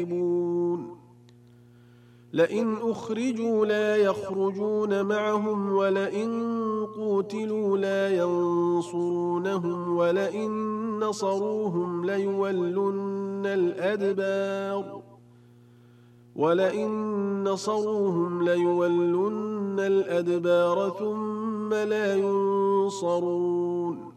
لئن أخرجوا لا يخرجون معهم ولئن قوتلوا لا ينصرونهم ولئن نصروهم ليولن الأدبار ثم لا ينصرون